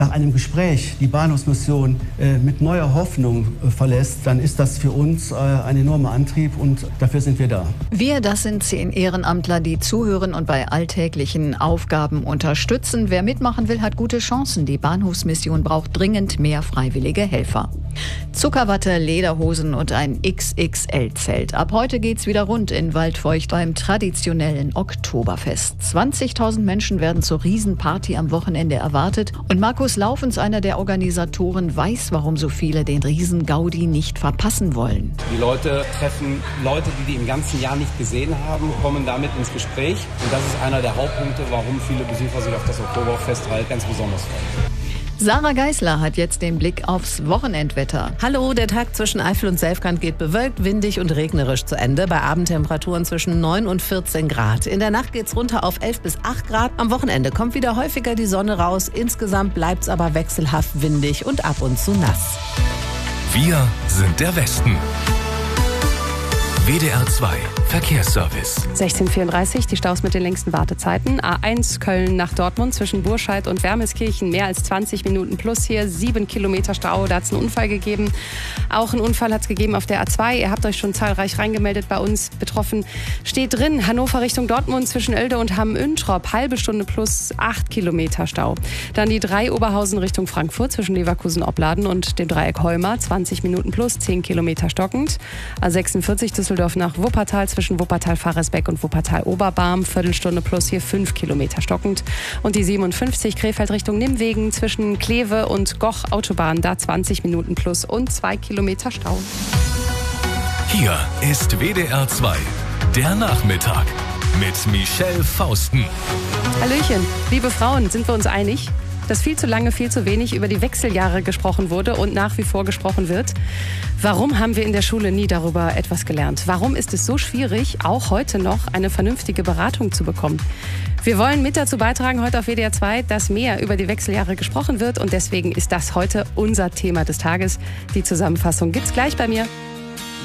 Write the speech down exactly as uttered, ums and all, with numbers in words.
nach einem Gespräch die Bahnhofsmission äh, mit neuer Hoffnung äh, verlässt, dann ist das für uns äh, ein enormer Antrieb und dafür sind wir da. Wir, das sind zehn Ehrenamtler, die zuhören und bei alltäglichen Aufgaben unterstützen. Wer mitmachen will, hat gute Chancen. Die Bahnhofsmission braucht dringend mehr freiwillige Helfer. Zuckerwatte, Lederhosen und ein X X L-Zelt. Ab heute geht's wieder rund in Waldfeucht beim traditionellen Oktoberfest. zwanzigtausend Menschen werden zur Riesenparty am Wochenende erwartet. Und Markus Laufens, einer der Organisatoren, weiß, warum so viele den Riesen-Gaudi nicht verpassen wollen. Die Leute treffen Leute, die die im ganzen Jahr nicht gesehen haben, kommen damit ins Gespräch. Und das ist einer der Hauptpunkte, warum viele Besucher sich auf das Oktoberfest halt ganz besonders freuen. Sarah Geisler hat jetzt den Blick aufs Wochenendwetter. Hallo, der Tag zwischen Eifel und Selfkant geht bewölkt, windig und regnerisch zu Ende. Bei Abendtemperaturen zwischen neun und vierzehn Grad. In der Nacht geht's runter auf elf bis acht Grad. Am Wochenende kommt wieder häufiger die Sonne raus. Insgesamt bleibt's aber wechselhaft windig und ab und zu nass. Wir sind der Westen. W D R zwei Verkehrsservice. sechzehn Uhr vierunddreißig, die Staus mit den längsten Wartezeiten. A eins Köln nach Dortmund zwischen Burscheid und Wermelskirchen. Mehr als zwanzig Minuten plus hier. Sieben Kilometer Stau. Da hat es einen Unfall gegeben. Auch einen Unfall hat es gegeben auf der A zwei. Ihr habt euch schon zahlreich reingemeldet bei uns. Betroffen steht drin. Hannover Richtung Dortmund zwischen Oelde und Hamm-Üntrop. Halbe Stunde plus acht Kilometer Stau. Dann die drei Oberhausen Richtung Frankfurt zwischen Leverkusen-Opladen und dem Dreieck Holmer. zwanzig Minuten plus zehn Kilometer stockend. A sechsundvierzig Düsseldorf nach Wuppertal zwischen Wuppertal-Faresbeck und Wuppertal-Oberbarm. Viertelstunde plus hier fünf Kilometer stockend. Und die siebenundfünfzig Krefeld Richtung Nimwegen zwischen Kleve und Goch Autobahn. Da zwanzig Minuten plus und zwei Kilometer Stau. Hier ist W D R zwei, der Nachmittag mit Michelle Fausten. Hallöchen, liebe Frauen, sind wir uns einig, dass viel zu lange, viel zu wenig über die Wechseljahre gesprochen wurde und nach wie vor gesprochen wird? Warum haben wir in der Schule nie darüber etwas gelernt? Warum ist es so schwierig, auch heute noch eine vernünftige Beratung zu bekommen? Wir wollen mit dazu beitragen, heute auf W D R zwei, dass mehr über die Wechseljahre gesprochen wird. Und deswegen ist das heute unser Thema des Tages. Die Zusammenfassung gibt's gleich bei mir.